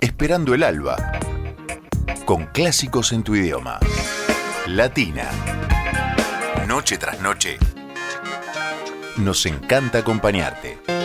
Esperando el alba, con clásicos en tu idioma. Latina. Noche tras noche, nos encanta acompañarte.